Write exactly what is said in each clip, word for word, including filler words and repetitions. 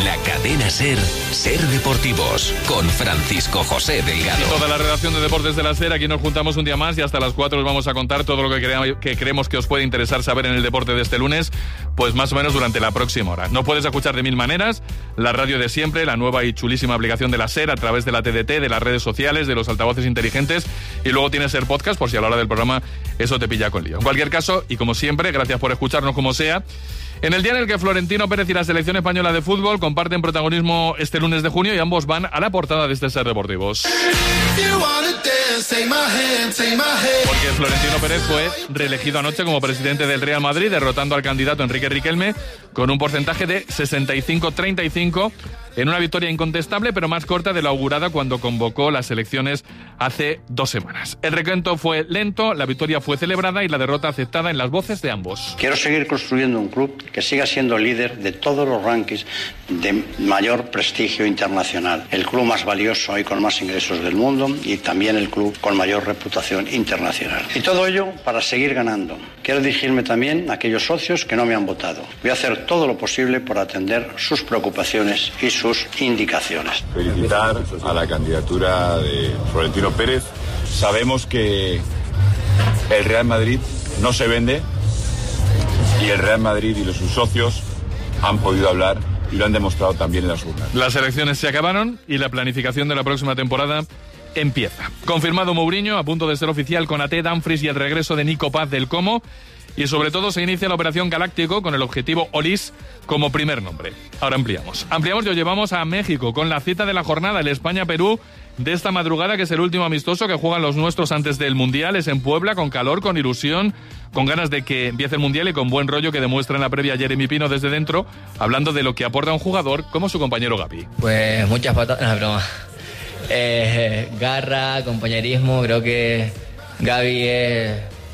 la cadena SER, Ser Deportivos, con Francisco José Delgado. Y toda la redacción de Deportes de la SER, aquí nos juntamos un día más y hasta las cuatro os vamos a contar todo lo que, crea, que creemos que os puede interesar saber en el deporte de este lunes, pues más o menos durante la próxima hora. Nos puedes escuchar de mil maneras, la radio de siempre, la nueva y chulísima aplicación de la SER a través de la T D T, de las redes sociales, de los altavoces inteligentes, y luego tienes SER Podcast por si a la hora del programa eso te pilla con lío. En cualquier caso, y como siempre, gracias por escucharnos como sea. En el día en el que Florentino Pérez y la selección española de fútbol comparten protagonismo este lunes de junio y ambos van a la portada de este Ser Deportivos. Porque Florentino Pérez fue reelegido anoche como presidente del Real Madrid, derrotando al candidato Enrique Riquelme con un porcentaje de sesenta y cinco a treinta y cinco, en una victoria incontestable, pero más corta de lo augurada cuando convocó las elecciones hace dos semanas. El recuento fue lento, la victoria fue celebrada y la derrota aceptada en las voces de ambos. Quiero seguir construyendo un club que siga siendo líder de todos los rankings de mayor prestigio internacional. El club más valioso y con más ingresos del mundo y también el club con mayor reputación internacional. Y todo ello para seguir ganando. Quiero dirigirme también a aquellos socios que no me han votado. Voy a hacer todo lo posible por atender sus preocupaciones y sus indicaciones. Felicitar a la candidatura de Florentino Pérez. Sabemos que el Real Madrid no se vende y el Real Madrid y los sus socios han podido hablar y lo han demostrado también en las urnas. Las elecciones se acabaron y la planificación de la próxima temporada empieza. Confirmado Mourinho, a punto de ser oficial con A T, Dumfries y el regreso de Nico Paz del Como. Y sobre todo se inicia la Operación Galáctico con el objetivo Olis como primer nombre. Ahora ampliamos. Ampliamos y os llevamos a México con la cita de la jornada, el España-Perú de esta madrugada, que es el último amistoso que juegan los nuestros antes del Mundial. Es en Puebla, con calor, con ilusión, con ganas de que empiece el Mundial y con buen rollo que demuestra en la previa Jeremy Pino desde dentro, hablando de lo que aporta un jugador como su compañero Gavi. Pues muchas patadas, no, broma. Eh, garra, compañerismo, creo que Gavi es...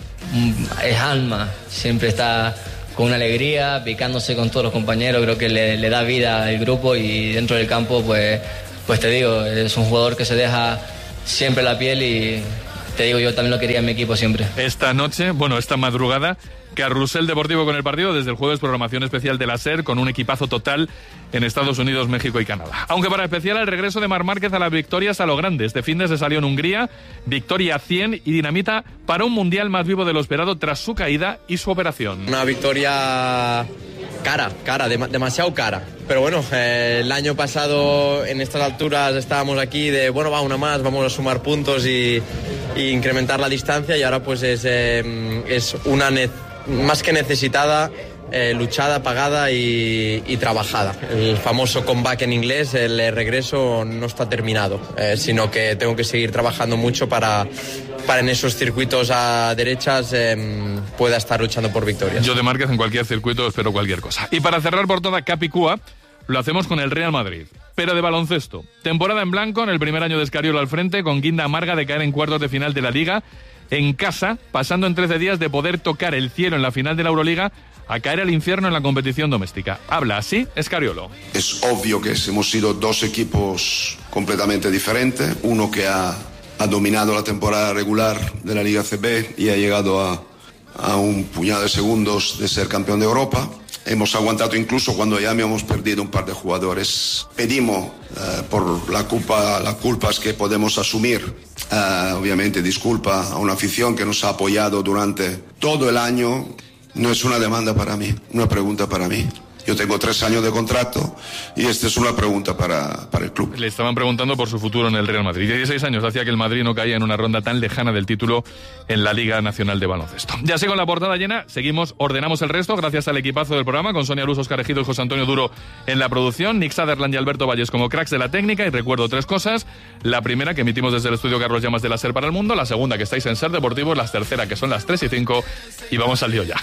es alma, siempre está con una alegría, picándose con todos los compañeros, creo que le, le da vida al grupo y dentro del campo, pues, pues te digo, es un jugador que se deja siempre la piel y te digo, yo también lo quería en mi equipo siempre. Esta noche, bueno, esta madrugada, Carrusel Deportivo con el partido, desde el jueves programación especial de la SER con un equipazo total en Estados Unidos, México y Canadá. Aunque para especial el regreso de Marc Márquez a las victorias a lo grande. Este fin de se salió en Hungría, victoria cien y dinamita para un mundial más vivo de lo esperado tras su caída y su operación. Una victoria cara, cara, dem- demasiado cara. Pero bueno, eh, el año pasado en estas alturas estábamos aquí de, bueno, va una más, vamos a sumar puntos y, y incrementar la distancia y ahora pues es, eh, es una necesidad más que necesitada, eh, luchada, pagada y, y trabajada. El famoso comeback en inglés, el regreso no está terminado, eh, sino que tengo que seguir trabajando mucho para, para en esos circuitos a derechas eh, pueda estar luchando por victorias. Yo de Márquez en cualquier circuito espero cualquier cosa. Y para cerrar por toda Capicúa, lo hacemos con el Real Madrid, pero de baloncesto. Temporada en blanco en el primer año de Escariolo al frente, con guinda amarga de caer en cuartos de final de la Liga, en casa, pasando en trece días de poder tocar el cielo en la final de la Euroliga a caer al infierno en la competición doméstica. Habla así Escariolo. Es obvio que hemos sido dos equipos completamente diferentes, uno que ha, ha dominado la temporada regular de la Liga C B y ha llegado a, a un puñado de segundos de ser campeón de Europa. Hemos aguantado incluso cuando ya habíamos perdido un par de jugadores. Pedimos uh, por la culpa, las culpas que podemos asumir. Uh, obviamente disculpa a una afición que nos ha apoyado durante todo el año. No es una demanda para mí, una pregunta para mí. Yo tengo tres años de contrato y esta es una pregunta para, para el club. Le estaban preguntando por su futuro en el Real Madrid. dieciséis años hacía que el Madrid no caía en una ronda tan lejana del título en la Liga Nacional de Baloncesto. Ya así con la portada llena, seguimos, ordenamos el resto gracias al equipazo del programa, con Sonia Luz, Óscar Ejido y José Antonio Duro en la producción, Nick Sutherland y Alberto Valles como cracks de la técnica. Y recuerdo tres cosas: la primera, que emitimos desde el estudio Carlos Llamas de la SER para el mundo; la segunda, que estáis en SER Deportivos; la tercera, que son las tres y cinco. Y vamos al lío ya.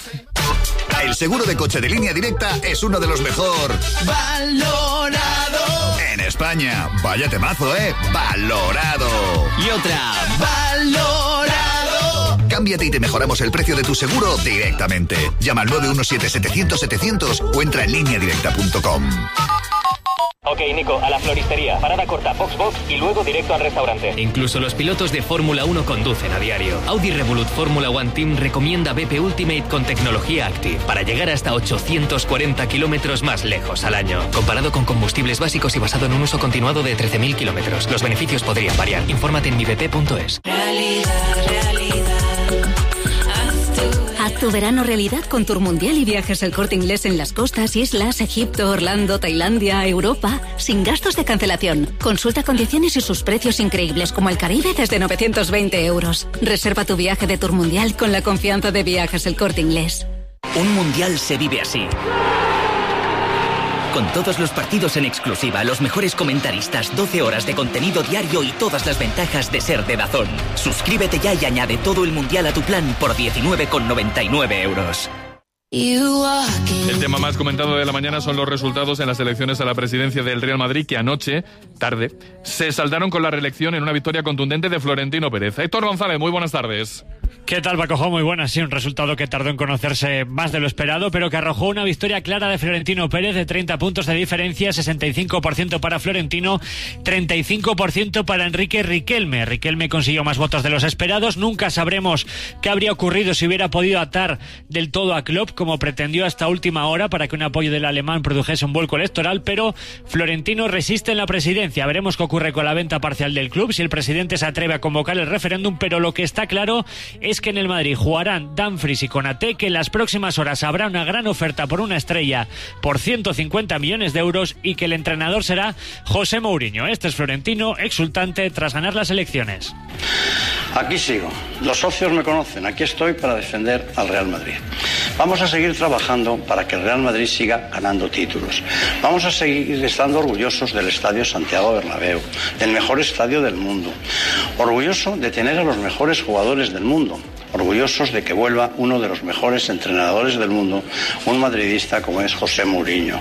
El seguro de coche de Línea Directa es uno de los mejor valorado en España. Vaya temazo, ¿eh? Valorado. Y otra, valorado. Cámbiate y te mejoramos el precio de tu seguro directamente. Llama al nueve uno siete, setecientos, setecientos o entra en línea directa punto com. Ok, Nico, a la floristería. Parada corta, box box y luego directo al restaurante. Incluso los pilotos de Fórmula uno conducen a diario. Audi Revolut Fórmula One Team recomienda B P Ultimate con tecnología Active para llegar hasta ochocientos cuarenta kilómetros más lejos al año. Comparado con combustibles básicos y basado en un uso continuado de trece mil kilómetros. Los beneficios podrían variar. Infórmate en mi b p punto es. Realidad, realidad. Haz tu verano realidad con Tour Mundial y Viajes El Corte Inglés en las costas, islas, Egipto, Orlando, Tailandia, Europa, sin gastos de cancelación. Consulta condiciones y sus precios increíbles como el Caribe desde novecientos veinte euros. Reserva tu viaje de Tour Mundial con la confianza de Viajes El Corte Inglés. Un mundial se vive así. Con todos los partidos en exclusiva, los mejores comentaristas, doce horas de contenido diario y todas las ventajas de ser de DAZN. Suscríbete ya y añade todo el mundial a tu plan por diecinueve con noventa y nueve euros. El tema más comentado de la mañana son los resultados en las elecciones a la presidencia del Real Madrid, que anoche, tarde, se saldaron con la reelección en una victoria contundente de Florentino Pérez. Héctor González, muy buenas tardes. ¿Qué tal, Paco? Muy buenas. Sí, un resultado que tardó en conocerse más de lo esperado, pero que arrojó una victoria clara de Florentino Pérez de treinta puntos de diferencia, sesenta y cinco por ciento para Florentino, treinta y cinco por ciento para Enrique Riquelme. Riquelme consiguió más votos de los esperados. Nunca sabremos qué habría ocurrido si hubiera podido atar del todo a Klopp, como pretendió hasta última hora, para que un apoyo del alemán produjese un vuelco electoral, pero Florentino resiste en la presidencia. Veremos qué ocurre con la venta parcial del club, si el presidente se atreve a convocar el referéndum, pero lo que está claro es que en el Madrid jugarán Dumfries y Konaté, que en las próximas horas habrá una gran oferta por una estrella por ciento cincuenta millones de euros y que el entrenador será José Mourinho. Este es Florentino, exultante tras ganar las elecciones. Aquí sigo. Los socios me conocen. Aquí estoy para defender al Real Madrid. Vamos a seguir trabajando para que el Real Madrid siga ganando títulos. Vamos a seguir estando orgullosos del Estadio Santiago Bernabéu, del mejor estadio del mundo. Orgulloso de tener a los mejores jugadores del mundo. Orgullosos de que vuelva uno de los mejores entrenadores del mundo, un madridista como es José Mourinho.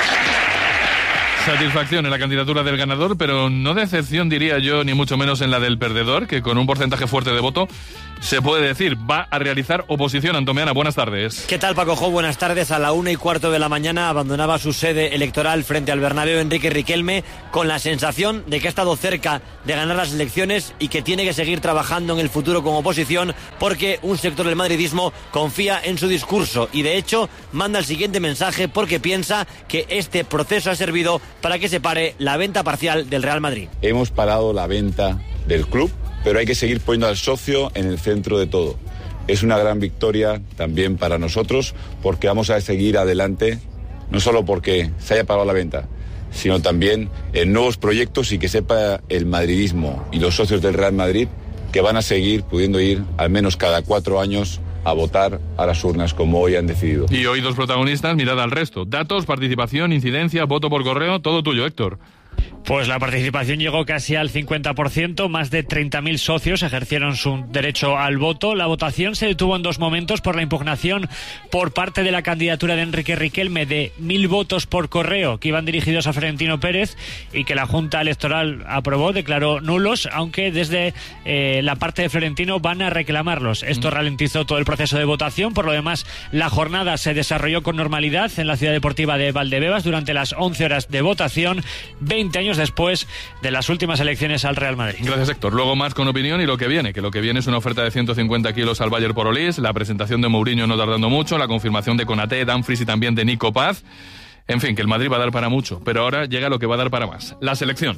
Satisfacción en la candidatura del ganador, pero no decepción, diría yo, ni mucho menos en la del perdedor, que con un porcentaje fuerte de voto se puede decir va a realizar oposición. Antomeana, buenas tardes. ¿Qué tal, Paco Jo? Buenas tardes. A la una y cuarto de la mañana abandonaba su sede electoral frente al Bernabéu Enrique Riquelme, con la sensación de que ha estado cerca de ganar las elecciones y que tiene que seguir trabajando en el futuro como oposición, porque un sector del madridismo confía en su discurso y de hecho manda el siguiente mensaje, porque piensa que este proceso ha servido para que se pare la venta parcial del Real Madrid. Hemos parado la venta del club, pero hay que seguir poniendo al socio en el centro de todo. Es una gran victoria también para nosotros, porque vamos a seguir adelante, no solo porque se haya parado la venta, sino también en nuevos proyectos, y que sepa el madridismo y los socios del Real Madrid que van a seguir pudiendo ir al menos cada cuatro años a votar a las urnas, como hoy han decidido. Y hoy dos protagonistas, mirada al resto. Datos, participación, incidencia, voto por correo, todo tuyo, Héctor. Pues la participación llegó casi al cincuenta por ciento, más de treinta mil socios ejercieron su derecho al voto. La votación se detuvo en dos momentos por la impugnación por parte de la candidatura de Enrique Riquelme de mil votos por correo que iban dirigidos a Florentino Pérez y que la Junta Electoral aprobó, declaró nulos, aunque desde eh, la parte de Florentino van a reclamarlos. Esto mm. ralentizó todo el proceso de votación. Por lo demás, la jornada se desarrolló con normalidad en la ciudad deportiva de Valdebebas durante las once horas de votación, veinte años después de las últimas elecciones al Real Madrid. Gracias, Héctor. Luego más con opinión y lo que viene, que lo que viene es una oferta de ciento cincuenta kilos al Bayer por Olís, la presentación de Mourinho no tardando mucho, la confirmación de Konaté, Dumfries y también de Nico Paz. En fin, que el Madrid va a dar para mucho, pero ahora llega lo que va a dar para más, la selección.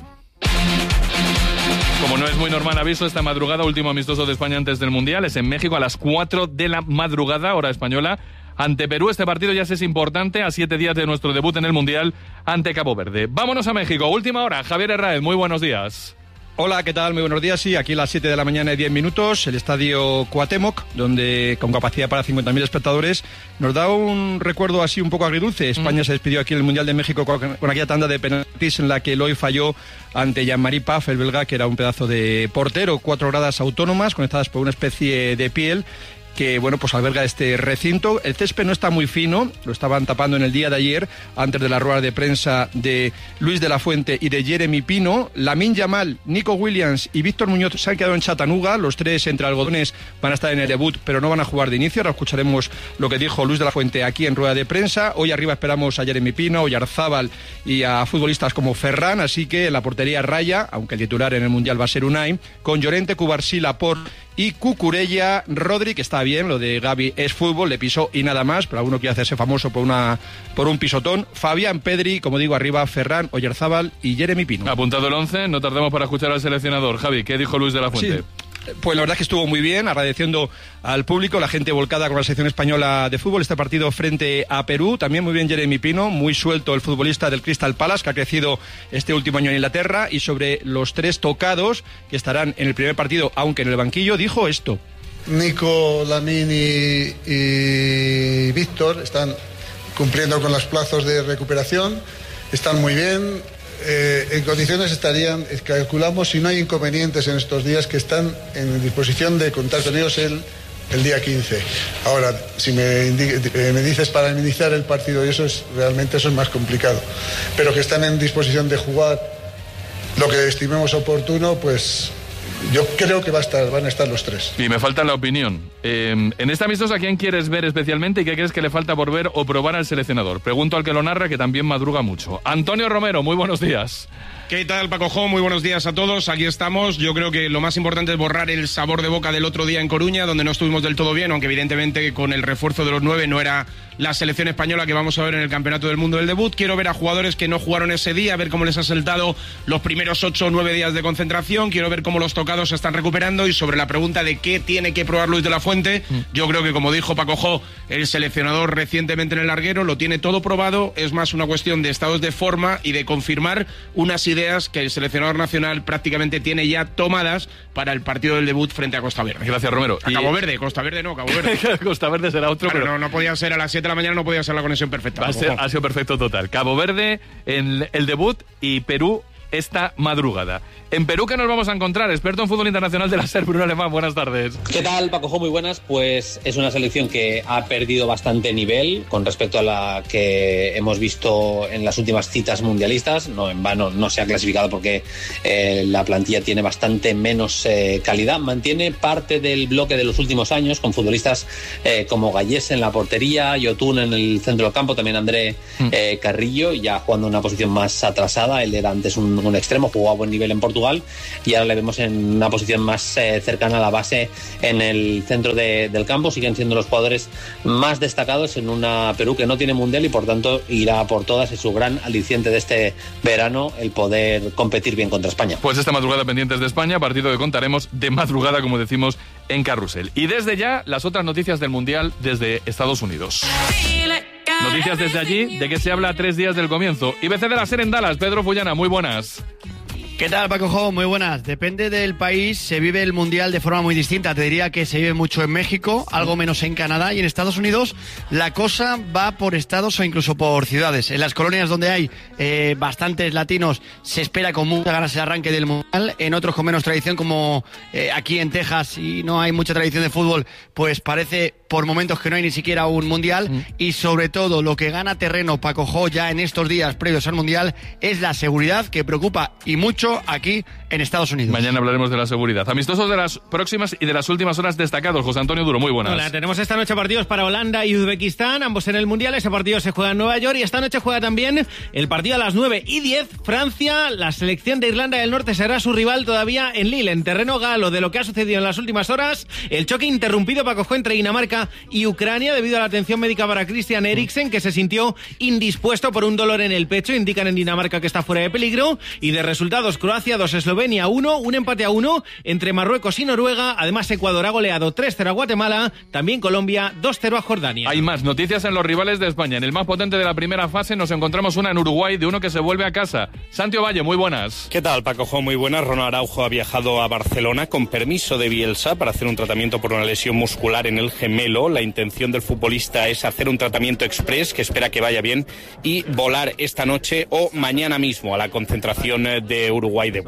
Como no es muy normal aviso, esta madrugada, último amistoso de España antes del Mundial, es en México a las cuatro de la madrugada, hora española, ante Perú. Este partido ya es importante a siete días de nuestro debut en el Mundial ante Cabo Verde. Vámonos a México, última hora. Javier Herráez, muy buenos días. Hola, ¿qué tal? Muy buenos días. Sí, aquí a las siete de la mañana y diez minutos, el estadio Cuauhtémoc, donde con capacidad para cincuenta mil espectadores, nos da un recuerdo así un poco agridulce. España mm. se despidió aquí en el Mundial de México con, con aquella tanda de penaltis en la que Eloy falló ante Jean-Marie Paf, el belga, que era un pedazo de portero. Cuatro gradas autónomas conectadas por una especie de piel que bueno, pues alberga este recinto. El césped no está muy fino, lo estaban tapando en el día de ayer, antes de la rueda de prensa de Luis de la Fuente y de Jeremy Pino. Lamine Yamal, Nico Williams y Víctor Muñoz se han quedado en Chattanooga, los tres entre algodones van a estar en el debut, pero no van a jugar de inicio. Ahora escucharemos lo que dijo Luis de la Fuente aquí en rueda de prensa. Hoy arriba esperamos a Jeremy Pino, a Oyarzábal y a futbolistas como Ferran, así que en la portería Raya, aunque el titular en el Mundial va a ser Unai, con Llorente, Cubarsí, Laporte y Cucurella. Rodri, que está bien, lo de Gavi es fútbol, le pisó y nada más, pero alguno quiere hacerse famoso por una por un pisotón. Fabián, Pedri, como digo, arriba Ferran, Oyarzábal y Jeremy Pino. Apuntado el once, no tardemos para escuchar al seleccionador. Javi, ¿qué dijo Luis de la Fuente? Sí. Pues la verdad es que estuvo muy bien, agradeciendo al público, la gente volcada con la selección española de fútbol, este partido frente a Perú. También muy bien Jeremy Pino, muy suelto el futbolista del Crystal Palace, que ha crecido este último año en Inglaterra. Y sobre los tres tocados que estarán en el primer partido, aunque en el banquillo, dijo esto. Nico, Lamine y, y Víctor están cumpliendo con los plazos de recuperación, están muy bien. Eh, en condiciones estarían, calculamos, si no hay inconvenientes en estos días, que están en disposición de contar con ellos el, el día quince. Ahora, si me, me dices para iniciar el partido, y eso es realmente eso es más complicado, pero que están en disposición de jugar lo que estimemos oportuno, pues yo creo que va a estar, van a estar los tres. Y me falta la opinión. Eh, en esta amistosa, ¿a quién quieres ver especialmente y qué crees que le falta por ver o probar al seleccionador? Pregunto al que lo narra, que también madruga mucho. Antonio Romero, muy buenos días. ¿Qué tal, Paco Jo? Muy buenos días a todos. Aquí estamos. Yo creo que lo más importante es borrar el sabor de boca del otro día en Coruña, donde no estuvimos del todo bien, aunque evidentemente con el refuerzo de los nueve no era la selección española que vamos a ver en el Campeonato del Mundo del debut. Quiero ver a jugadores que no jugaron ese día, ver cómo les ha saltado los primeros ocho o nueve días de concentración. Quiero ver cómo los tocados se están recuperando. Y sobre la pregunta de qué tiene que probar Luis de la Fuente, mm. yo creo que, como dijo Paco Jo, el seleccionador recientemente en el larguero, lo tiene todo probado. Es más una cuestión de estados de forma y de confirmar unas ideas que el seleccionador nacional prácticamente tiene ya tomadas para el partido del debut frente a Costa Verde. Gracias, Romero. A Cabo Verde, Costa Verde no, Cabo Verde. Costa Verde será otro, claro, pero... no, no podía ser a las siete de la mañana, no podía ser la conexión perfecta. Va a ser, ha sido perfecto total. Cabo Verde en el debut y Perú esta madrugada. En Perú, ¿qué nos vamos a encontrar? Experto en fútbol internacional de la SER, Bruno Alemán, buenas tardes. ¿Qué tal, Paco Jo? Muy buenas. Pues es una selección que ha perdido bastante nivel con respecto a la que hemos visto en las últimas citas mundialistas. No en vano no se ha clasificado porque eh, la plantilla tiene bastante menos eh, calidad. Mantiene parte del bloque de los últimos años con futbolistas eh, como Gallés en la portería, Yotun en el centro del campo, también André eh, Carrillo, ya jugando en una posición más atrasada. Él era antes un un extremo, jugó a buen nivel en Portugal y ahora le vemos en una posición más eh, cercana a la base en el centro de, del campo. Siguen siendo los jugadores más destacados en una Perú que no tiene mundial y por tanto irá por todas. Es su gran aliciente de este verano el poder competir bien contra España. Pues esta madrugada pendientes de España, partido que contaremos de madrugada, como decimos, en Carrusel. Y desde ya, las otras noticias del mundial desde Estados Unidos. Noticias desde allí, de que se habla a tres días del comienzo. I B C de la SER en Dallas, Pedro Fullana, muy buenas. ¿Qué tal, Paco Jo? Muy buenas. Depende del país, se vive el Mundial de forma muy distinta. Te diría que se vive mucho en México, algo menos en Canadá, y en Estados Unidos la cosa va por estados o incluso por ciudades. En las colonias donde hay eh, bastantes latinos se espera con muchas ganas el arranque del Mundial. En otros con menos tradición, como eh, aquí en Texas, y no hay mucha tradición de fútbol, pues parece por momentos que no hay ni siquiera un Mundial. Mm. Y sobre todo lo que gana terreno, Paco Jo, ya en estos días previos al Mundial, es la seguridad, que preocupa y mucho aquí en Estados Unidos. Mañana hablaremos de la seguridad. Amistosos de las próximas y de las últimas horas destacados. José Antonio Duro, muy buenas. Hola, tenemos esta noche partidos para Holanda y Uzbekistán, ambos en el Mundial. Ese partido se juega en Nueva York y esta noche juega también el partido a las nueve y diez. Francia, la selección de Irlanda del Norte será su rival todavía en Lille, en terreno galo, de lo que ha sucedido en las últimas horas. El choque interrumpido, Paco Jo, entre Dinamarca y Ucrania debido a la atención médica para Christian Eriksen, que se sintió indispuesto por un dolor en el pecho. Indican en Dinamarca que está fuera de peligro. Y de resultados, Croacia dos, Eslovenia uno, un empate a uno entre Marruecos y Noruega. Además, Ecuador ha goleado tres cero a Guatemala, también Colombia dos cero a Jordania. Hay más noticias en los rivales de España. En el más potente de la primera fase nos encontramos una en Uruguay, de uno que se vuelve a casa. Santi Valle, muy buenas. ¿Qué tal, Paco Jo? Muy buenas. Ronald Araujo ha viajado a Barcelona con permiso de Bielsa para hacer un tratamiento por una lesión muscular en el gemelo. La intención del futbolista es hacer un tratamiento express, que espera que vaya bien, y volar esta noche o mañana mismo a la concentración de Uruguay de vuelta. El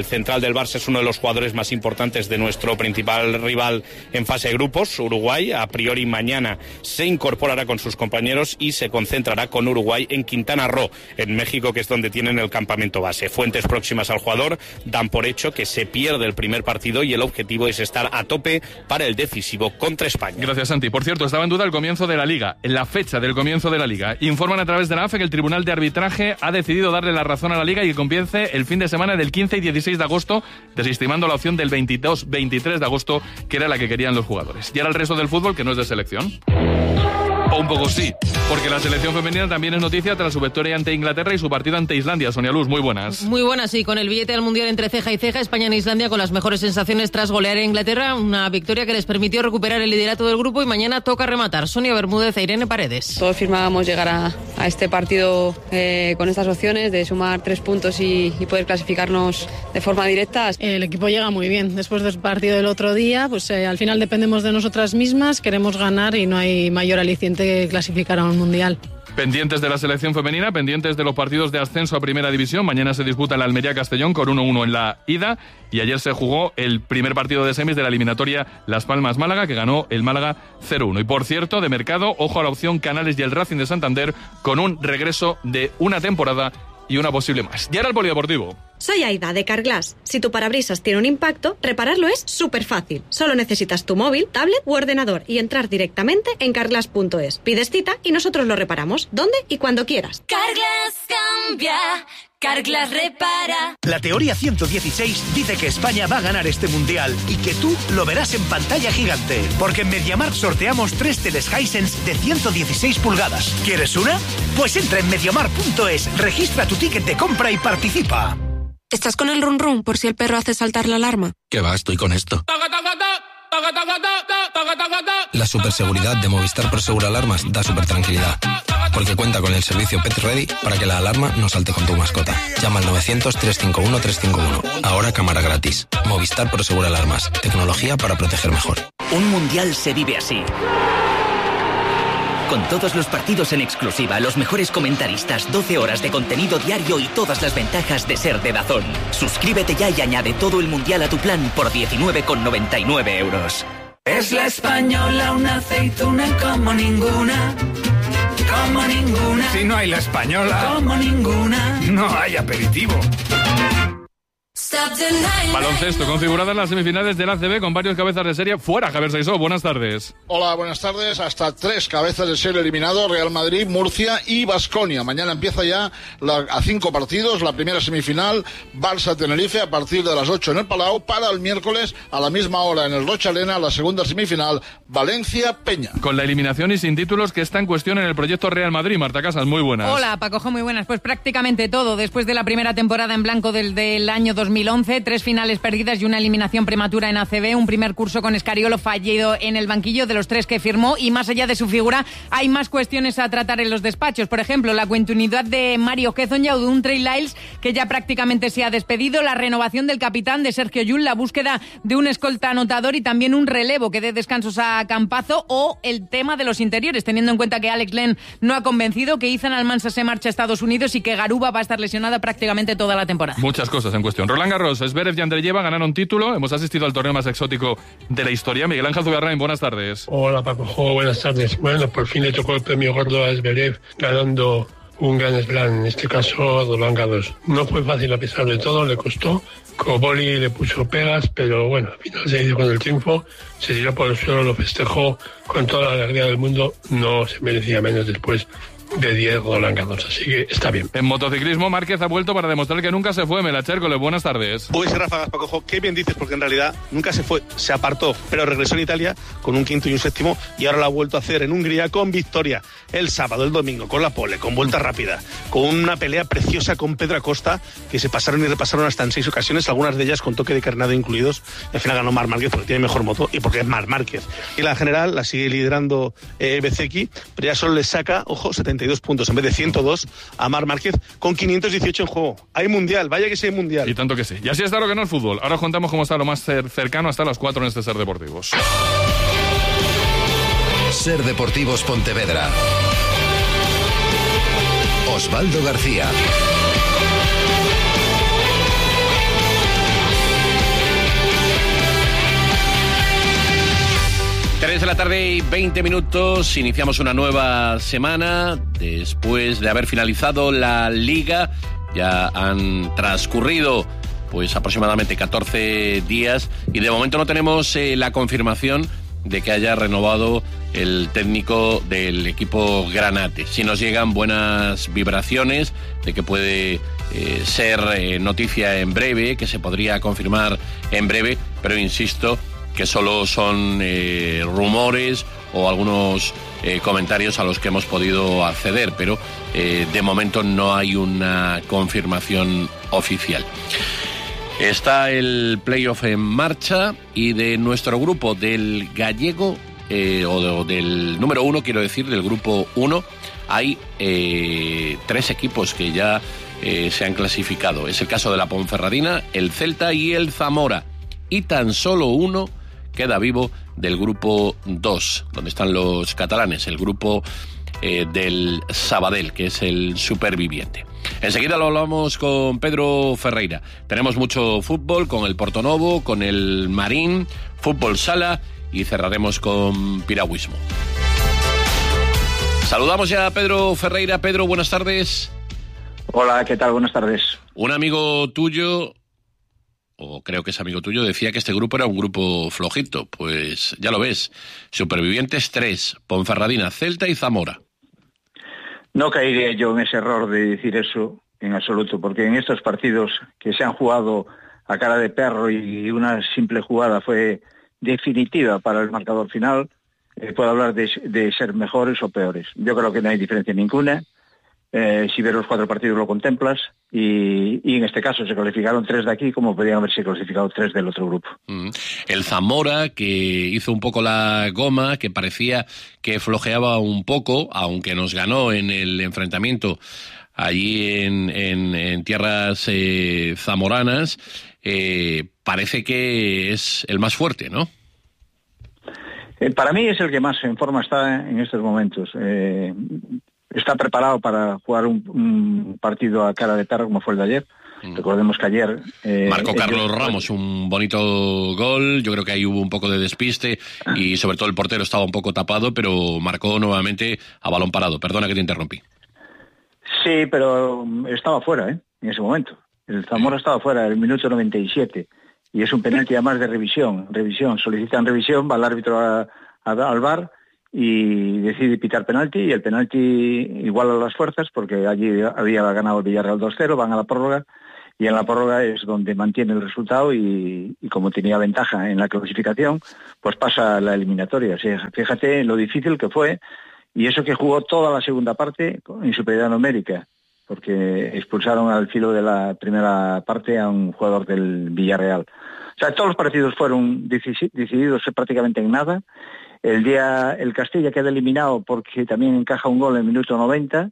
central del Barça es uno de los jugadores más importantes de nuestro principal rival en fase de grupos, Uruguay. A priori mañana se incorporará con sus compañeros y se concentrará con Uruguay en Quintana Roo, en México, que es donde tienen el campamento base. Fuentes próximas al jugador dan por hecho que se pierde el primer partido y el objetivo es estar a tope para el decisivo contra España. Gracias, Santi. Por cierto, estaba en duda el comienzo de la Liga, la fecha del comienzo de la Liga. Informan a través de la A F E que el Tribunal de Arbitraje ha decidido darle la razón a la Liga y que comience el fin de semana del quince y dieciséis de agosto, desestimando la opción del veintidós veintitrés de agosto, que era la que querían los jugadores. Y ahora el resto del fútbol, que no es de selección. O un poco sí, porque la selección femenina también es noticia tras su victoria ante Inglaterra y su partido ante Islandia. Sonia Luz, muy buenas. Muy buenas, sí, con el billete al Mundial entre ceja y ceja, España en Islandia con las mejores sensaciones tras golear a Inglaterra, una victoria que les permitió recuperar el liderato del grupo y mañana toca rematar. Sonia Bermúdez e Irene Paredes. Todos firmábamos llegar a, a este partido eh, con estas opciones de sumar tres puntos y, y poder clasificarnos de forma directa. El equipo llega muy bien. Después del partido del otro día, pues eh, al final dependemos de nosotras mismas, queremos ganar y no hay mayor aliciente que clasificar a un mundial. Pendientes de la selección femenina, pendientes de los partidos de ascenso a Primera División. Mañana se disputa el Almería-Castellón con uno uno en la ida y ayer se jugó el primer partido de semis de la eliminatoria Las Palmas-Málaga, que ganó el Málaga cero uno. Y por cierto, de mercado, ojo a la opción Canales y el Racing de Santander con un regreso de una temporada y una posible más. Y ahora el polideportivo. Soy Aida, de Carglass. Si tu parabrisas tiene un impacto, repararlo es súper fácil. Solo necesitas tu móvil, tablet u ordenador y entrar directamente en carglass punto es. Pides cita y nosotros lo reparamos, donde y cuando quieras. Carglass cambia, Carglass repara. La teoría ciento dieciséis dice que España va a ganar este mundial y que tú lo verás en pantalla gigante. Porque en MediaMarkt sorteamos tres teles Hisense de ciento dieciséis pulgadas. ¿Quieres una? Pues entra en mediamarkt punto es, registra tu ticket de compra y participa. ¿Estás con el run run por si el perro hace saltar la alarma? ¿Qué va? Estoy con esto. La superseguridad de Movistar Prosegur Alarmas da super tranquilidad. Porque cuenta con el servicio Pet Ready para que la alarma no salte con tu mascota. Llama al novecientos, trescientos cincuenta y uno, trescientos cincuenta y uno. Ahora cámara gratis. Movistar Prosegur Alarmas. Tecnología para proteger mejor. Un mundial se vive así. Con todos los partidos en exclusiva, los mejores comentaristas, doce horas de contenido diario y todas las ventajas de ser de DAZN. Suscríbete ya y añade todo el mundial a tu plan por diecinueve con noventa y nueve euros. Es la española, una aceituna como ninguna, como ninguna. Si no hay la española, como ninguna, no hay aperitivo. Baloncesto, configuradas las semifinales del A C B con varios cabezas de serie fuera. Javier Saizó, buenas tardes. Hola, buenas tardes. Hasta tres cabezas de serie eliminados: Real Madrid, Murcia y Baskonia. Mañana empieza ya la, a cinco partidos la primera semifinal, Barça-Tenerife, a partir de las ocho en el Palau, para el miércoles a la misma hora en el Rochellena la segunda semifinal, Valencia-Peña. Con la eliminación y sin títulos que está en cuestión en el proyecto Real Madrid. Marta Casas, muy buenas. Hola, Pacojo, muy buenas. Pues prácticamente todo. Después de la primera temporada en blanco del, del año dos mil once, tres finales perdidas y una eliminación prematura en A C B, un primer curso con Escariolo fallido en el banquillo de los tres que firmó, y más allá de su figura hay más cuestiones a tratar en los despachos. Por ejemplo, la continuidad de Mario Hezonja o de un Trey Lyles que ya prácticamente se ha despedido, la renovación del capitán de Sergio Llull, la búsqueda de un escolta anotador y también un relevo que dé descansos a Campazo, o el tema de los interiores, teniendo en cuenta que Alex Len no ha convencido, que Ethan Almansa se marcha a Estados Unidos y que Garuba va a estar lesionada prácticamente toda la temporada. Muchas cosas en cuestión. Roland Garros, Zverev y Andreyeva ganaron título. Hemos asistido al torneo más exótico de la historia. Miguel Ángel Zugarrain, buenas tardes. Hola, Paco. Oh, buenas tardes. Bueno, por fin le tocó el premio gordo a Zverev, ganando un Grand Slam, en este caso Roland Garros. No fue fácil a pesar de todo, le costó. Koboli le puso pegas, pero bueno, al final se hizo con el triunfo, se tiró por el suelo, lo festejó con toda la alegría del mundo, no se merecía menos después de diez Roland Garros, así que está bien. En motociclismo, Márquez ha vuelto para demostrar que nunca se fue. Melachércole, buenas tardes. Uy, ráfagas, Paco, qué bien dices, porque en realidad nunca se fue, se apartó, pero regresó en Italia con un quinto y un séptimo, y ahora lo ha vuelto a hacer en Hungría con victoria el sábado, el domingo, con la pole, con vuelta rápida, con una pelea preciosa con Pedro Acosta, que se pasaron y repasaron hasta en seis ocasiones, algunas de ellas con toque de carnado incluidos, y al final ganó Marc Márquez porque tiene mejor moto y porque es Marc Márquez. Y la general la sigue liderando eh, Bezzecchi, pero ya solo le saca, ojo, setenta y dos puntos en vez de ciento dos a Marc Márquez, con quinientos dieciocho en juego. Hay mundial, vaya que sí hay mundial. Y tanto que sí. Y así está lo que no es fútbol. Ahora os contamos cómo está lo más cercano hasta las cuatro en este Ser Deportivos. Ser Deportivos Pontevedra. Osvaldo García. tarde y veinte minutos, iniciamos una nueva semana después de haber finalizado la Liga. Ya han transcurrido pues aproximadamente catorce días y de momento no tenemos eh, la confirmación de que haya renovado el técnico del equipo granate. Si nos llegan buenas vibraciones de que puede eh, ser eh, noticia en breve, que se podría confirmar en breve, pero insisto que solo son eh, rumores o algunos eh, comentarios a los que hemos podido acceder, pero eh, de momento no hay una confirmación oficial. Está el playoff en marcha y de nuestro grupo del gallego, eh, o, de, o del número uno, quiero decir, del grupo uno, hay eh, tres equipos que ya eh, se han clasificado. Es el caso de la Ponferradina, el Celta y el Zamora. Y tan solo uno queda vivo del grupo dos, donde están los catalanes, el grupo eh, del Sabadell, que es el superviviente. Enseguida lo hablamos con Pedro Ferreira. Tenemos mucho fútbol con el Portonovo, con el Marín, fútbol sala y cerraremos con piragüismo. Saludamos ya a Pedro Ferreira. Pedro, buenas tardes. Hola, ¿qué tal? Buenas tardes. Un amigo tuyo, o creo que es amigo tuyo, decía que este grupo era un grupo flojito. Pues ya lo ves, supervivientes tres, Ponferradina, Celta y Zamora. No caería yo en ese error de decir eso en absoluto, porque en estos partidos que se han jugado a cara de perro y una simple jugada fue definitiva para el marcador final, eh, puedo hablar de, de ser mejores o peores. Yo creo que no hay diferencia ninguna. Eh, si ves los cuatro partidos lo contemplas y, y en este caso se clasificaron tres de aquí como podrían haberse clasificado tres del otro grupo. Mm. El Zamora, que hizo un poco la goma, que parecía que flojeaba un poco, aunque nos ganó en el enfrentamiento allí en, en, en tierras eh, zamoranas, eh, parece que es el más fuerte, ¿no? Eh, para mí es el que más en forma está en estos momentos. Eh, Está preparado para jugar un, un partido a cara de perro como fue el de ayer. Mm. Recordemos que ayer... Eh, Marcó Carlos ellos... Ramos un bonito gol. Yo creo que ahí hubo un poco de despiste y sobre todo el portero estaba un poco tapado, pero marcó nuevamente a balón parado. Perdona que te interrumpí. Sí, pero estaba fuera, ¿eh? En ese momento. El Zamora sí. estaba fuera, el minuto noventa y siete. Y es un penalti además de revisión. Revisión, solicitan revisión, va el árbitro a, a, al V A R y decide pitar penalti, y el penalti iguala las fuerzas porque allí había ganado el Villarreal dos cero, van a la prórroga y en la prórroga es donde mantiene el resultado y, y como tenía ventaja en la clasificación, pues pasa a la eliminatoria. O sea, fíjate lo difícil que fue, y eso que jugó toda la segunda parte en superioridad numérica, porque expulsaron al filo de la primera parte a un jugador del Villarreal. O sea, todos los partidos fueron decididos prácticamente en nada. El día el Castilla queda eliminado porque también encaja un gol en el minuto noventa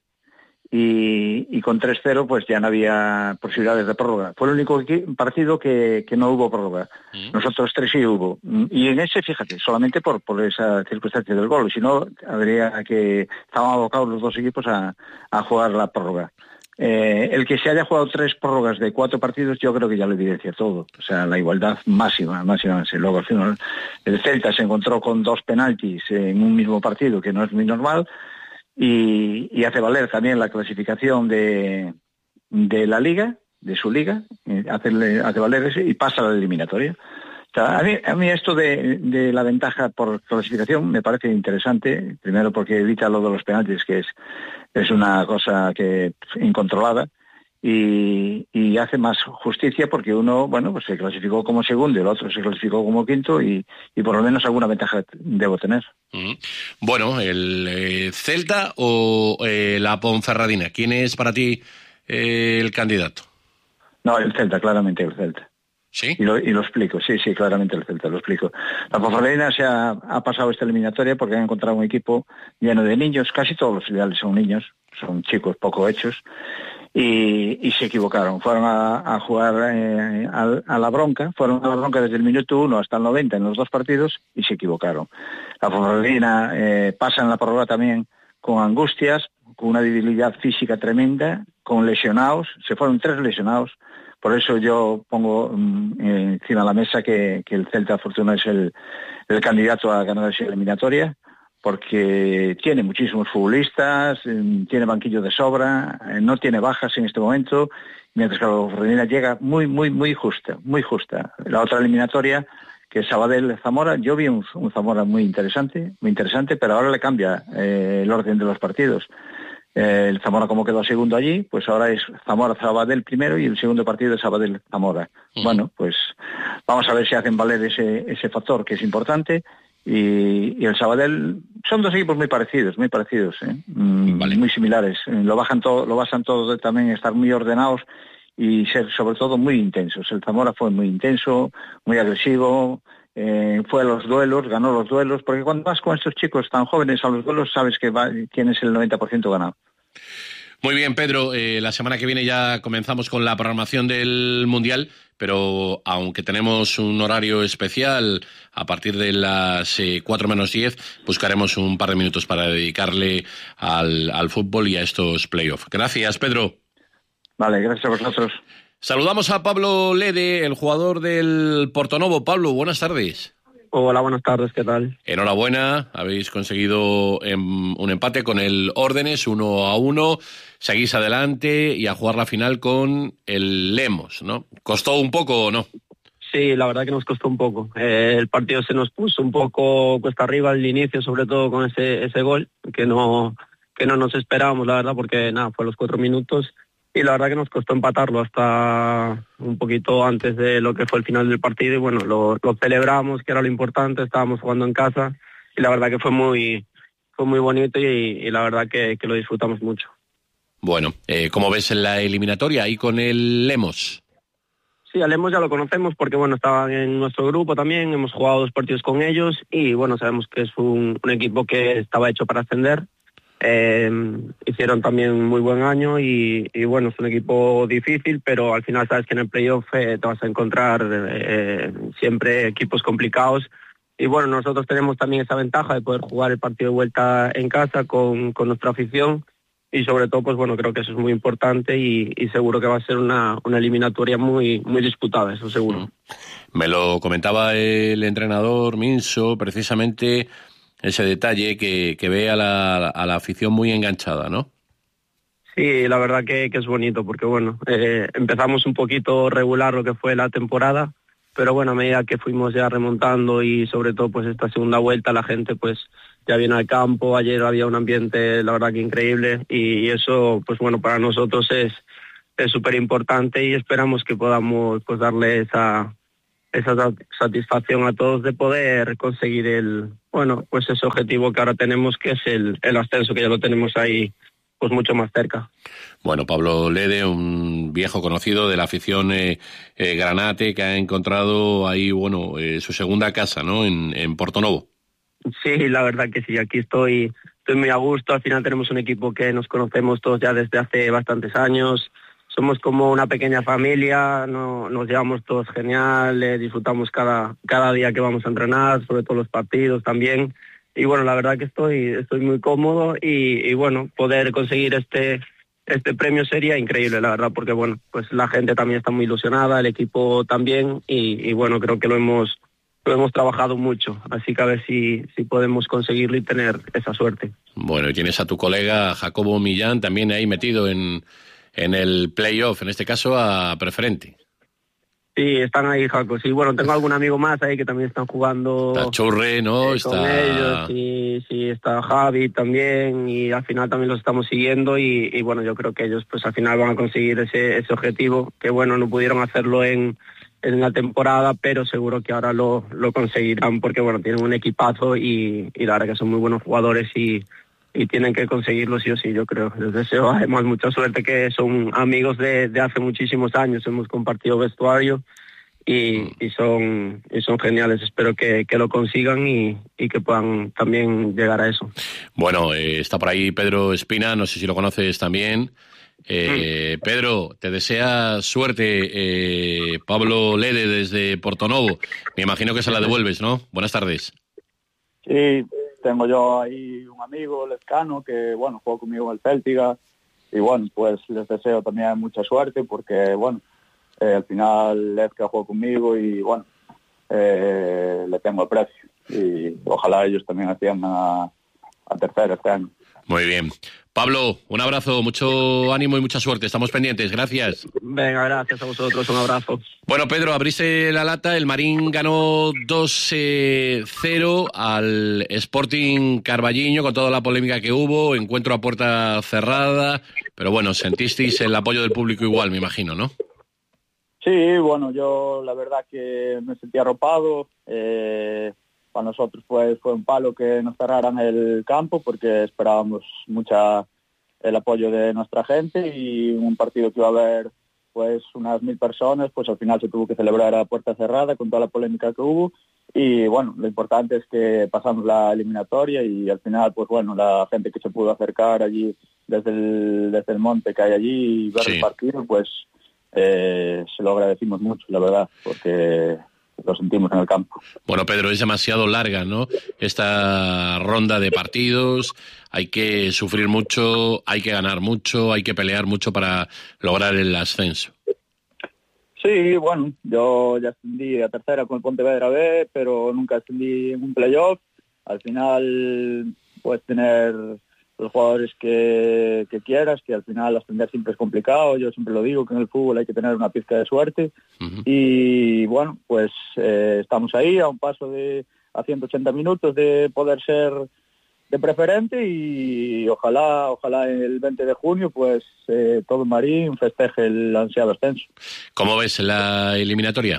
y, y con tres cero pues ya no había posibilidades de prórroga. Fue el único partido que, que no hubo prórroga. ¿Mm? Nosotros tres sí hubo. Y en ese, fíjate, solamente por, por esa circunstancia del gol. Si no, habría que... Estaban abocados los dos equipos a, a jugar la prórroga. Eh, el que se haya jugado tres prórrogas de cuatro partidos yo creo que ya lo evidencia todo, o sea, la igualdad máxima, máxima. Luego al final el Celta se encontró con dos penaltis en un mismo partido, que no es muy normal, y, y hace valer también la clasificación de, de la liga, de su liga, hace, hace valer ese y pasa a la eliminatoria. O sea, a mí, a mí esto de, de la ventaja por clasificación me parece interesante, primero porque evita lo de los penaltis, que es es una cosa que incontrolada, y, y hace más justicia porque uno, bueno, pues se clasificó como segundo y el otro se clasificó como quinto y, y por lo menos alguna ventaja debo tener. Mm. Bueno, ¿el eh, Celta o eh, la Ponferradina? ¿Quién es para ti eh, el candidato? No, el Celta, claramente el Celta. ¿Sí? Y lo, y lo explico, sí, sí, claramente el Celta, lo explico. La Ponferradina se ha, ha pasado esta eliminatoria porque han encontrado un equipo lleno de niños, casi todos los filiales son niños, son chicos poco hechos, y, y se equivocaron. Fueron a, a jugar eh, a, a la bronca, fueron a la bronca desde el minuto uno hasta el noventa en los dos partidos y se equivocaron. La Ponferradina eh, pasa en la prórroga también con angustias, con una debilidad física tremenda, con lesionados, se fueron tres lesionados. Por eso yo pongo um, encima de la mesa que, que el Celta Fortuna es el, el candidato a ganar esa eliminatoria, porque tiene muchísimos futbolistas, eh, tiene banquillo de sobra, eh, no tiene bajas en este momento, mientras que la Frontera llega muy, muy, muy justa, muy justa. La otra eliminatoria, que es Sabadell-Zamora, yo vi un, un Zamora muy interesante, muy interesante, pero ahora le cambia eh, el orden de los partidos. Eh, el Zamora, como quedó segundo allí, pues ahora es Zamora-Sabadell primero y el segundo partido es Sabadell-Zamora. Mm. Bueno, pues vamos a ver si hacen valer ese, ese factor que es importante. Y, y el Sabadell son dos equipos muy parecidos, muy parecidos, ¿eh? mm, vale. Muy similares. Lo bajan todo, lo basan todos de también estar muy ordenados y ser sobre todo muy intensos. El Zamora fue muy intenso, muy agresivo, eh, fue a los duelos, ganó los duelos, porque cuando vas con estos chicos tan jóvenes a los duelos sabes que va, tienes el noventa por ciento ganado. Muy bien, Pedro, eh, la semana que viene ya comenzamos con la programación del Mundial, pero aunque tenemos un horario especial a partir de las eh, cuatro menos diez, buscaremos un par de minutos para dedicarle al, al fútbol y a estos playoffs. Gracias, Pedro. Vale, gracias a vosotros. Saludamos a Pablo Lede, el jugador del Portonovo. Pablo, buenas tardes. Hola, buenas tardes, ¿qué tal? Enhorabuena, habéis conseguido em, un empate con el Órdenes, uno a uno, seguís adelante y a jugar la final con el Lemos, ¿no? ¿Costó un poco o no? Sí, la verdad que nos costó un poco. Eh, el partido se nos puso un poco cuesta arriba al inicio, sobre todo con ese ese gol, que no que no nos esperábamos, la verdad, porque nada, fue a los cuatro minutos. Y la verdad que nos costó empatarlo hasta un poquito antes de lo que fue el final del partido. Y bueno, lo, lo celebramos, que era lo importante, estábamos jugando en casa. Y la verdad que fue muy fue muy bonito y, y la verdad que, que lo disfrutamos mucho. Bueno, eh, ¿cómo ves en la eliminatoria ahí con el Lemos? Sí, al Lemos ya lo conocemos porque bueno, estaban en nuestro grupo también, hemos jugado dos partidos con ellos y bueno, sabemos que es un, un equipo que estaba hecho para ascender. Eh, hicieron también muy buen año y, y bueno, es un equipo difícil, pero al final sabes que en el playoff eh, te vas a encontrar eh, siempre equipos complicados y bueno, nosotros tenemos también esa ventaja de poder jugar el partido de vuelta en casa con, con nuestra afición y sobre todo pues bueno, creo que eso es muy importante y, y seguro que va a ser una, una eliminatoria muy, muy disputada, eso seguro. Me lo comentaba el entrenador Minso, precisamente ese detalle que, que ve a la, a la afición muy enganchada, ¿no? Sí, la verdad que, que es bonito porque, bueno, eh, empezamos un poquito regular lo que fue la temporada, pero bueno, a medida que fuimos ya remontando y sobre todo pues esta segunda vuelta la gente pues ya viene al campo, ayer había un ambiente la verdad que increíble y, y eso pues bueno, para nosotros es es súper importante y esperamos que podamos pues darle esa esa satisfacción a todos de poder conseguir el, bueno, pues ese objetivo que ahora tenemos, que es el, el ascenso, que ya lo tenemos ahí pues mucho más cerca. Bueno, Pablo Lede, un viejo conocido de la afición eh, eh, granate, que ha encontrado ahí, bueno, eh, su segunda casa, ¿no?, en, en Portonovo. Sí, la verdad que sí, aquí estoy, estoy muy a gusto, al final tenemos un equipo que nos conocemos todos ya desde hace bastantes años. Somos como una pequeña familia, no, nos llevamos todos genial, eh, disfrutamos cada, cada día que vamos a entrenar, sobre todo los partidos también. Y bueno, la verdad que estoy, estoy muy cómodo y, y bueno, poder conseguir este, este premio sería increíble, la verdad, porque bueno, pues la gente también está muy ilusionada, el equipo también y, y bueno, creo que lo hemos, lo hemos trabajado mucho. Así que a ver si, si podemos conseguirlo y tener esa suerte. Bueno, y tienes a tu colega Jacobo Millán también ahí metido en... en el playoff, en este caso a preferente. Sí, están ahí, Jaco. Sí, bueno, tengo algún amigo más ahí que también están jugando. Está Churre, ¿no? Eh, está... Con ellos, sí, sí, está Javi también y al final también los estamos siguiendo y, y bueno, yo creo que ellos pues al final van a conseguir ese, ese objetivo, que bueno, no pudieron hacerlo en, en la temporada, pero seguro que ahora lo, lo conseguirán porque bueno, tienen un equipazo y, y la verdad que son muy buenos jugadores y y tienen que conseguirlo sí o sí, yo creo. Les deseo además mucha suerte, que son amigos de, de hace muchísimos años, hemos compartido vestuario y, y son y son geniales. Espero que, que lo consigan y, y que puedan también llegar a eso. Bueno, eh, está por ahí Pedro Espina, no sé si lo conoces también. Eh, Pedro, te desea suerte eh, Pablo Lede desde Portonovo. Me imagino que se la devuelves, ¿no? Buenas tardes. Sí, tengo yo ahí un amigo, Lezcano, que bueno, juega conmigo en el Céltiga, y bueno, pues les deseo también mucha suerte porque bueno, eh, al final Lezca juega conmigo y bueno, eh, le tengo aprecio y ojalá ellos también asciendan a, a tercera este año. Muy bien. Pablo, un abrazo, mucho ánimo y mucha suerte. Estamos pendientes, gracias. Venga, gracias a vosotros, un abrazo. Bueno, Pedro, abriste la lata. El Marín ganó dos cero al Sporting Carballiño con toda la polémica que hubo, encuentro a puerta cerrada, pero bueno, sentisteis el apoyo del público igual, me imagino, ¿no? Sí, bueno, yo la verdad que me sentí arropado. Eh, para nosotros pues fue un palo que nos cerraran el campo porque esperábamos mucha el apoyo de nuestra gente y un partido que iba a haber pues unas mil personas, pues al final se tuvo que celebrar a puerta cerrada con toda la polémica que hubo y bueno, lo importante es que pasamos la eliminatoria y al final pues bueno, la gente que se pudo acercar allí desde el, desde el monte que hay allí y ver sí. el partido, pues eh, se lo agradecimos mucho, la verdad, porque lo sentimos en el campo. Bueno, Pedro, es demasiado larga, ¿no? Esta ronda de partidos, hay que sufrir mucho, hay que ganar mucho, hay que pelear mucho para lograr el ascenso. Sí, bueno, yo ya ascendí a tercera con el Pontevedra B, pero nunca ascendí en un playoff. Al final puedes tener los jugadores que, que quieras, que al final ascender siempre es complicado. Yo siempre lo digo, que en el fútbol hay que tener una pizca de suerte. Uh-huh. Y bueno, pues eh, estamos ahí a un paso de a ciento ochenta minutos de poder ser de preferente y ojalá ojalá el veinte de junio pues eh, todo el Marín festeje el ansiado ascenso. ¿Cómo ves la eliminatoria?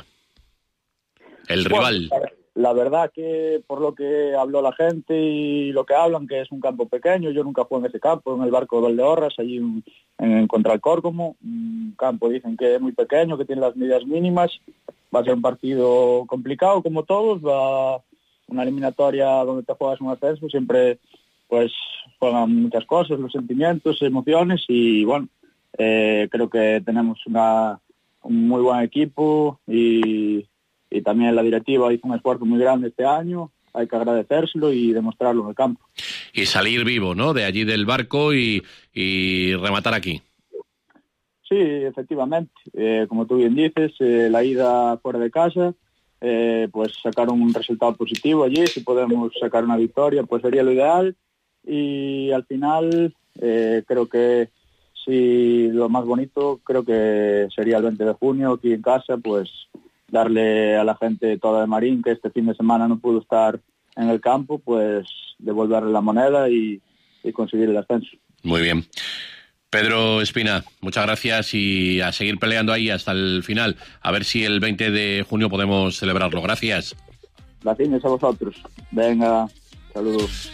El bueno, rival. La verdad que por lo que habló la gente y lo que hablan, que es un campo pequeño, yo nunca jugué en ese campo, en el Barco de Valdeorras, allí en, en contra el Córcomo, un campo dicen que es muy pequeño, que tiene las medidas mínimas, va a ser un partido complicado como todos, va una eliminatoria donde te juegas un ascenso, siempre pues juegan muchas cosas, los sentimientos, emociones y bueno, eh, creo que tenemos una, un muy buen equipo y... y también la directiva hizo un esfuerzo muy grande este año, hay que agradecérselo y demostrarlo en el campo. Y salir vivo, ¿no?, de allí del Barco y, y rematar aquí. Sí, efectivamente, eh, como tú bien dices, eh, la ida fuera de casa, eh, pues sacar un resultado positivo allí, si podemos sacar una victoria, pues sería lo ideal, y al final eh, creo que sí, lo más bonito creo que sería el veinte de junio aquí en casa, pues darle a la gente toda de Marín, que este fin de semana no pudo estar en el campo, pues devolverle la moneda y, y conseguir el ascenso. Muy bien. Pedro Espina, muchas gracias y a seguir peleando ahí hasta el final. A ver si el veinte de junio podemos celebrarlo. Gracias. Gracias a vosotros. Venga, saludos.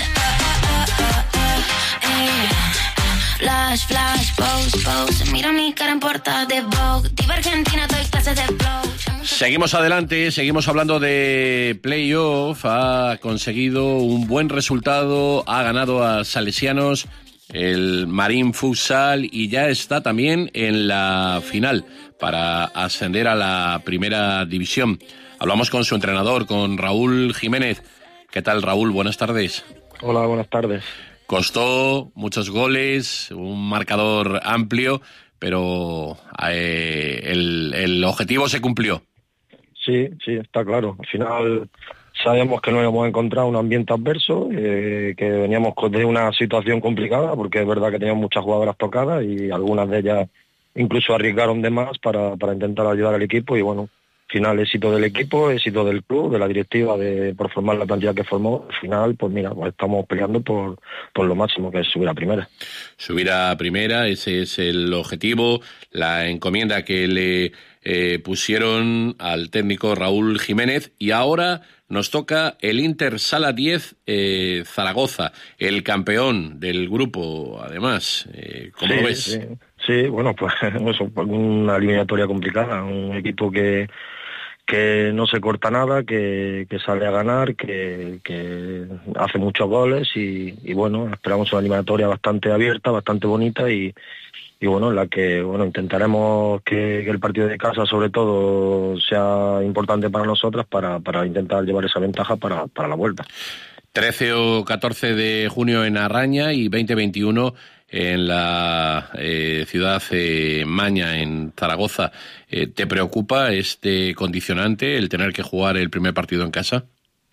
Flash, flash, pose, pose. Mira mi cara en portada de Vogue. Diva Argentina, doy clases de flow. Seguimos adelante, seguimos hablando de playoff. Ha conseguido un buen resultado, ha ganado a Salesianos el Marín Futsal y ya está también en la final para ascender a la primera división. Hablamos con su entrenador, con Raúl Jiménez. ¿Qué tal, Raúl? Buenas tardes. Hola, buenas tardes. Costó muchos goles, un marcador amplio, pero eh, el, el objetivo se cumplió. Sí, sí, está claro. Al final sabíamos que no íbamos a encontrar un ambiente adverso, eh, que veníamos de una situación complicada, porque es verdad que teníamos muchas jugadoras tocadas y algunas de ellas incluso arriesgaron de más para, para intentar ayudar al equipo y bueno, al final éxito del equipo, éxito del club, de la directiva de por formar la cantidad que formó. Al final, pues mira, pues estamos peleando por, por lo máximo, que es subir a primera. Subir a primera, ese es el objetivo, la encomienda que le eh, pusieron al técnico Raúl Jiménez y ahora nos toca el Inter Sala diez eh, Zaragoza, el campeón del grupo, además. Eh, ¿Cómo sí, lo ves? Sí, sí, bueno, pues eso, una eliminatoria complicada, un equipo que que no se corta nada, que, que sale a ganar, que, que hace muchos goles y, y bueno, esperamos una eliminatoria bastante abierta, bastante bonita y, y bueno, en la que bueno intentaremos que, que el partido de casa sobre todo sea importante para nosotras para, para intentar llevar esa ventaja para, para la vuelta. trece o catorce de junio en Arraña y veinte veintiuno en la eh, ciudad eh, Maña, en Zaragoza. Eh, ¿Te preocupa este condicionante, el tener que jugar el primer partido en casa?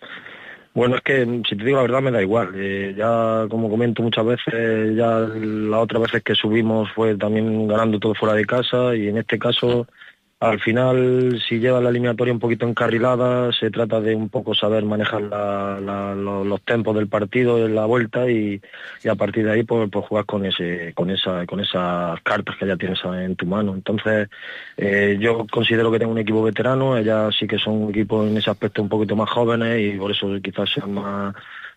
Bueno, es que, si te digo la verdad, me da igual. Eh, ya, como comento muchas veces, ya las otras veces que subimos fue también ganando todo fuera de casa, y en este caso, al final, si llevas la eliminatoria un poquito encarrilada, se trata de un poco saber manejar la, la, los, los tempos del partido en la vuelta, y, y a partir de ahí pues, pues jugar con ese con esa con esas cartas que ya tienes en tu mano. Entonces eh, yo considero que tengo un equipo veterano, ellas sí que son un equipo en ese aspecto un poquito más jóvenes, y por eso quizás sean más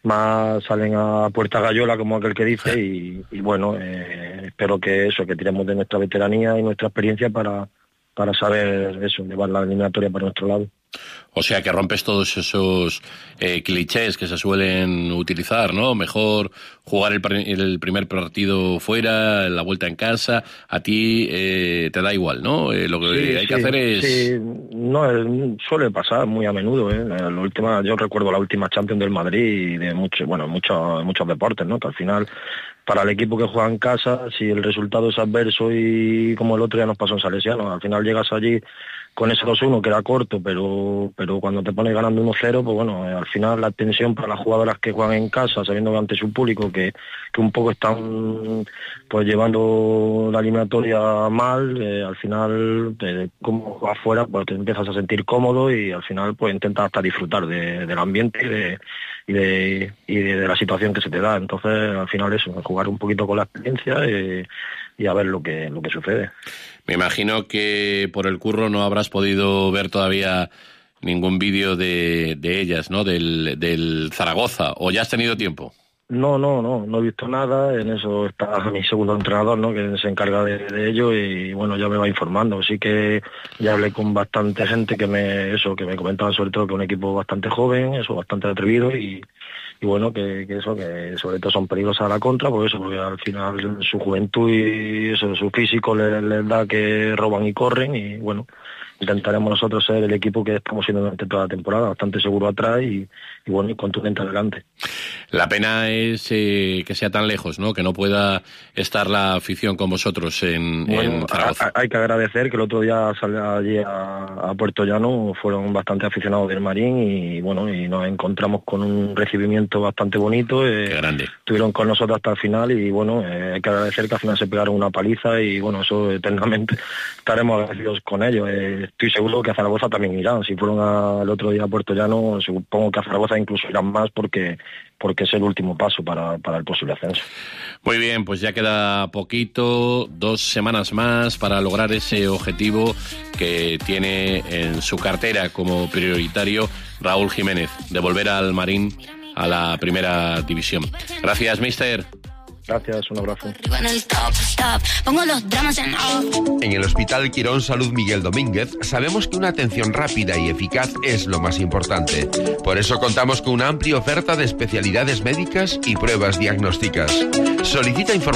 más salen a puerta gallola, como aquel que dice, y, y bueno, eh, espero que eso, que tiremos de nuestra veteranía y nuestra experiencia para para saber eso, llevar la eliminatoria para nuestro lado. O sea, que rompes todos esos eh, clichés que se suelen utilizar, ¿no? Mejor jugar el, el primer partido fuera, la vuelta en casa. A ti eh, te da igual, ¿no? Eh, lo que sí, hay sí, que hacer es... Sí, no, eh, suele pasar muy a menudo, ¿eh? La última, yo recuerdo la última Champions del Madrid y de muchos, bueno, muchos, muchos deportes, ¿no? Que al final, para el equipo que juega en casa, si el resultado es adverso y como el otro día nos pasó en Salesiano, al final llegas allí con ese dos uno que era corto, pero pero cuando te pones ganando uno cero, pues bueno, eh, al final la tensión para las jugadoras que juegan en casa, sabiendo que ante su público que, que un poco están pues llevando la eliminatoria mal, eh, al final eh, como juegas fuera, pues te empiezas a sentir cómodo y al final pues intentas hasta disfrutar de, del ambiente y de y de, y de, de la situación que se te da. Entonces al final eso, jugar un poquito con la experiencia eh, y a ver lo que lo que sucede. Me imagino que por el curro no habrás podido ver todavía ningún vídeo de, de ellas, ¿no? Del, del Zaragoza, ¿o ya has tenido tiempo? No, no, no, no he visto nada. En eso está mi segundo entrenador, ¿no? Que se encarga de, de ello y bueno, ya me va informando. Así que ya hablé con bastante gente que me, eso, que me comentaba sobre todo que es un equipo bastante joven, eso, bastante atrevido y y bueno, que, que eso, que sobre todo son peligrosos a la contra, por eso, porque al final su juventud y eso, su físico les, les da que roban y corren, y bueno, intentaremos nosotros ser el equipo que estamos siendo durante toda la temporada, bastante seguro atrás y, y bueno, y contundente adelante. La pena es eh, que sea tan lejos, ¿no? Que no pueda estar la afición con vosotros en, bueno, en Zaragoza. Hay que agradecer que el otro día salí allí a, a Puerto Llano, fueron bastante aficionados del Marín y bueno, y nos encontramos con un recibimiento bastante bonito. Eh, Qué grande. Estuvieron con nosotros hasta el final y bueno, eh, hay que agradecer que al final se pegaron una paliza y bueno, eso eternamente estaremos agradecidos con ellos. Eh, estoy seguro que a Zaragoza también irán. Si fueron a, el otro día a Puerto Llano, supongo que a Zaragoza incluso irán más porque porque es el último paso para, para el posible ascenso. Muy bien, pues ya queda poquito, dos semanas más para lograr ese objetivo que tiene en su cartera como prioritario Raúl Jiménez, de volver al Marín a la primera división. Gracias, mister. Gracias, un abrazo. En el Hospital Quirón Salud Miguel Domínguez sabemos que una atención rápida y eficaz es lo más importante. Por eso contamos con una amplia oferta de especialidades médicas y pruebas diagnósticas. Solicita información